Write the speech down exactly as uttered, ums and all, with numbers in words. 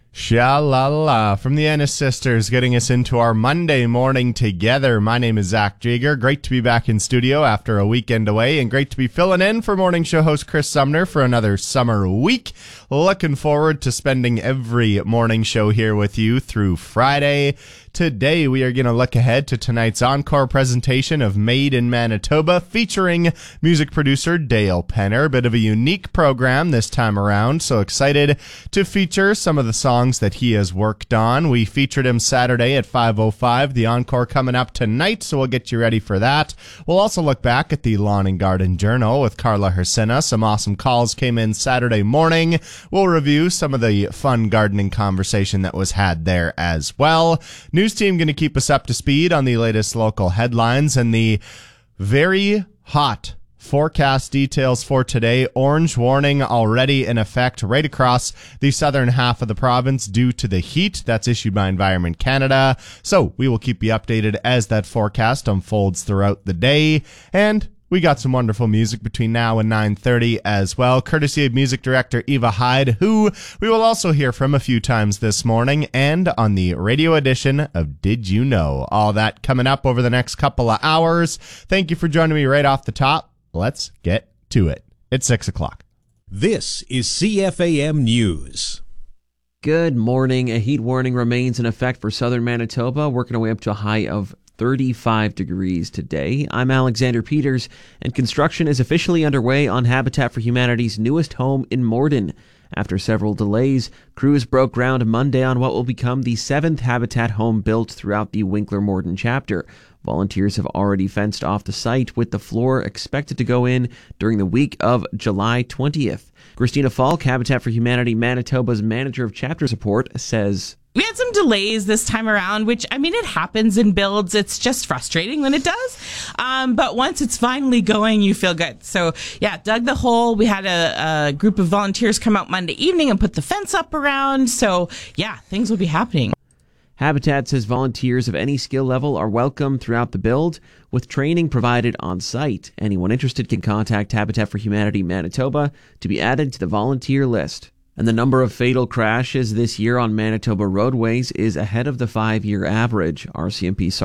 Sha-la-la from the Ennis Sisters, getting us into our Monday morning together. My name is Zach Jager. Great to be back in studio after a weekend away, and great to be filling in for morning show host Chris Sumner for another summer week. Looking forward to spending every morning show here with you through Friday. Today, we are going to look ahead to tonight's encore presentation of Made in Manitoba, featuring music producer Dale Penner. Bit of a unique program this time around, so excited to feature some of the songs that he has worked on. We featured him Saturday at five oh five, the encore coming up tonight, so we'll get you ready for that. We'll also look back at the Lawn and Garden Journal with Carla Hersina. Some awesome calls came in Saturday morning. We'll review some of the fun gardening conversation that was had there as well. News team going to keep us up to speed on the latest local headlines and the very hot forecast details for today. Orange warning already in effect right across the southern half of the province due to the heat. That's issued by Environment Canada. So we will keep you updated as that forecast unfolds throughout the day. And we got some wonderful music between now and nine thirty as well, courtesy of music director Eva Hyde, who we will also hear from a few times this morning, and on the radio edition of Did You Know? All that coming up over the next couple of hours. Thank you for joining me right off the top. Let's get to it. It's six o'clock. This is C F A M News. Good morning. A heat warning remains in effect for southern Manitoba, working our way up to a high of thirty-five degrees today. I'm Alexander Peters, and construction is officially underway on Habitat for Humanity's newest home in Morden. After several delays, crews broke ground Monday on what will become the seventh Habitat home built throughout the Winkler-Morden chapter. Volunteers have already fenced off the site, with the floor expected to go in during the week of July twentieth. Christina Falk, Habitat for Humanity Manitoba's manager of chapter support, says, "We had some delays this time around, which, I mean, it happens in builds. It's just frustrating when it does. Um, but once it's finally going, you feel good. So, yeah, dug the hole. We had a, a group of volunteers come out Monday evening and put the fence up around. So, yeah, things will be happening." Habitat says volunteers of any skill level are welcome throughout the build, with training provided on site. Anyone interested can contact Habitat for Humanity Manitoba to be added to the volunteer list. And the number of fatal crashes this year on Manitoba roadways is ahead of the five-year average. R C M P